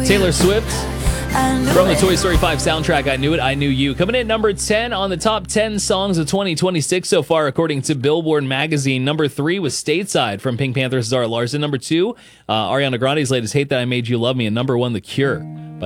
Taylor Swift from the Toy Story 5 soundtrack, I Knew It, I Knew You. Coming in at number 10 on the top 10 songs of 2026 so far, according to Billboard magazine. Number 3 was Stateside from Pink Panther's Zara Larsson. Number 2, Ariana Grande's latest Hate That I Made You Love Me. And number 1, The Cure